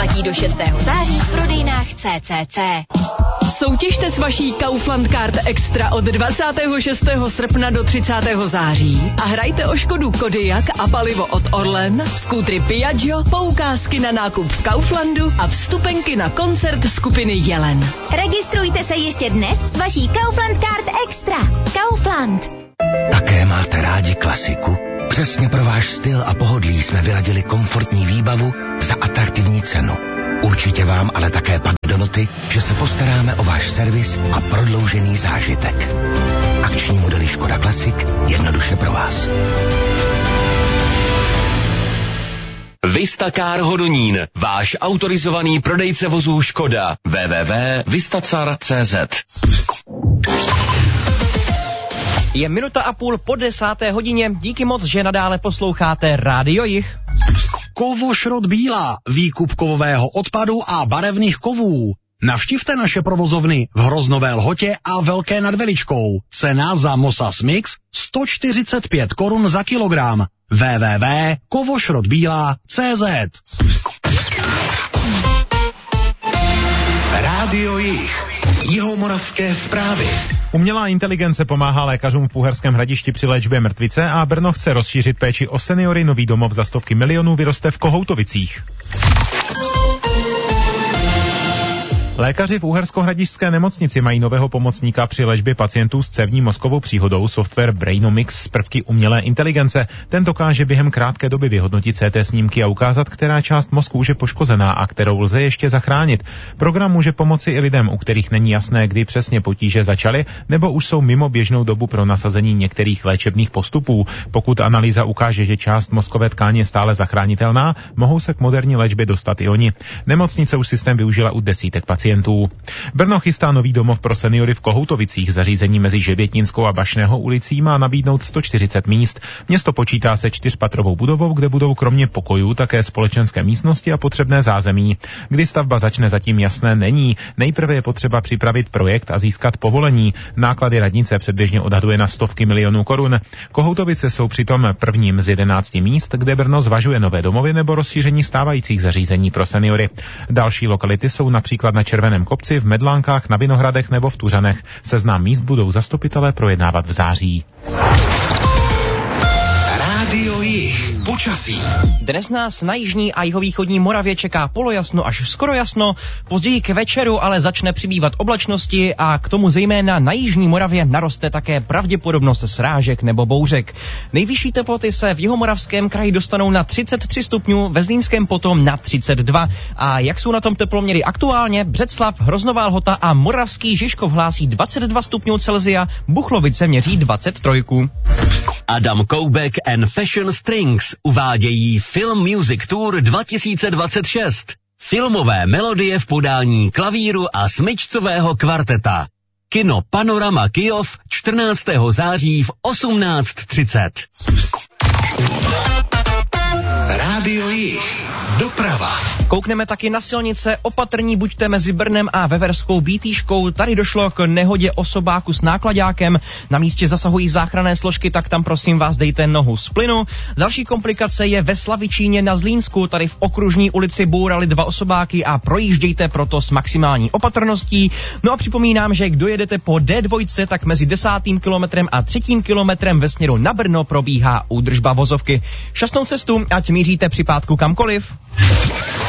Platí do 6. září v prodejnách CCC. Soutěžte s vaší Kaufland Card Extra od 26. srpna do 30. září a hrajte o Škodu Kodiaq a palivo od Orlen, skútry Piaggio, poukázky na nákup v Kauflandu a vstupenky na koncert skupiny Jelen. Registrujte se ještě dnes s vaší Kaufland Card Extra. Kaufland. Také máte rádi klasiku? Přesně pro váš styl a pohodlí jsme vyladili komfortní výbavu za atraktivní cenu. Určitě vám ale také padne do noty, že se postaráme o váš servis a prodloužený zážitek. Akční modely Škoda Classic jednoduše pro vás. Vistacar Hodonín, váš autorizovaný prodejce vozů Škoda. www.vistacar.cz. Je 1,5 minuty po 10. hodině. Díky moc, že nadále posloucháte Rádio Jih. Kovošrot Bílá, výkup kovového odpadu a barevných kovů. Navštivte naše provozovny v Hroznové Lhotě a Velké nad Veličkou. Cena za Mosas Mix 145 korun za kilogram. www.kovošrotbíla.cz. Rádio Jih. Jihomoravské zprávy. Umělá inteligence pomáhá lékařům v Uherském Hradišti při léčbě mrtvice a Brno chce rozšířit péči o seniory. Nový domov za stovky milionů vyroste v Kohoutovicích. Lékaři v Uherskohradišťské nemocnici mají nového pomocníka při léčbě pacientů s cévní mozkovou příhodou, software Brainomix s prvky umělé inteligence. Ten dokáže během krátké doby vyhodnotit CT snímky a ukázat, která část mozku už je poškozená a kterou lze ještě zachránit. Program může pomoci i lidem, u kterých není jasné, kdy přesně potíže začaly, nebo už jsou mimo běžnou dobu pro nasazení některých léčebných postupů. Pokud analýza ukáže, že část mozkové tkáně je stále zachránitelná, mohou se k moderní léčbě dostat i oni. Nemocnice už systém využila u desítek pacientů. Brno chystá nový domov pro seniory v Kohoutovicích. Zařízení mezi Žebětninskou a Bašného ulicí má nabídnout 140 míst. Město počítá se 4patrovou budovou, kde budou kromě pokojů také společenské místnosti a potřebné zázemí. Kdy stavba začne, zatím jasné není. Nejprve je potřeba připravit projekt a získat povolení. Náklady radnice předběžně odhaduje na stovky milionů korun. Kohoutovice jsou přitom prvním z 11 míst, kde Brno zvažuje nové domovy nebo rozšíření stávajících zařízení pro seniory. Další lokality jsou například na Červeném kopci, v Medlánkách, na Vinohradech nebo v Tuřanech. Seznam míst budou zastupitelé projednávat v září. Rádio Jih. Počasí. Dnes nás na jižní a jihovýchodní Moravě čeká polojasno až skoro jasno, později k večeru ale začne přibývat oblačnosti a k tomu zejména na jižní Moravě naroste také pravděpodobnost srážek nebo bouřek. Nejvyšší teploty se v Jihomoravském kraji dostanou na 33 stupňů, ve Zlínském potom na 32. A jak jsou na tom teploměry aktuálně? Břeclav, Hroznová Lhota a Moravský Žižkov hlásí 22 stupňů Celsia, Buchlovice měří 23. Adam Koubek and Fashion Strings uvádějí Film Music Tour 2026. Filmové melodie v podání klavíru a smyčcového kvarteta. Kino Panorama Kyjov 14. září v 18:30. Rádio Jih. Doprava. Koukneme taky na silnice, opatrní buďte mezi Brnem a Veverskou Bítýškou. Tady došlo k nehodě osobáku s náklaďákem. Na místě zasahují záchranné složky, tak tam prosím vás dejte nohu z plynu. Další komplikace je ve Slavičíně na Zlínsku. Tady v Okružní ulici bourali 2 osobáky a projíždějte proto s maximální opatrností. No a připomínám, že kdo jedete po D2, tak mezi 10. kilometrem a 3. kilometrem ve směru na Brno probíhá údržba vozovky. Šťastnou cestu, ať míříte při pátku kamkoliv.